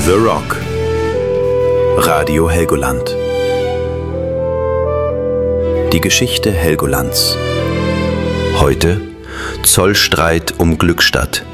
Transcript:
The Rock. Radio Helgoland. Die Geschichte Helgolands. Heute Zollstreit um Glückstadt.